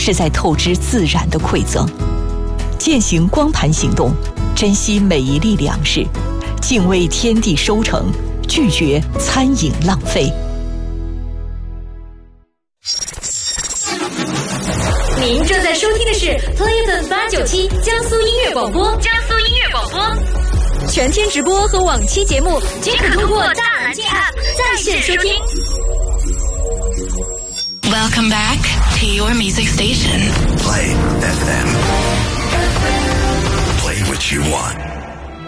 是在透支自然的馈赠。践行光盘行动，珍惜每一粒粮食，敬畏天地收成，拒绝餐饮浪费。 您正在收听的是 Play FM897 江苏音乐广播，江苏音乐广播，全天直播和往期节目均可通过大蓝鲸 App 在线收听。 Welcome back to your music station. Play FM. Play what you want.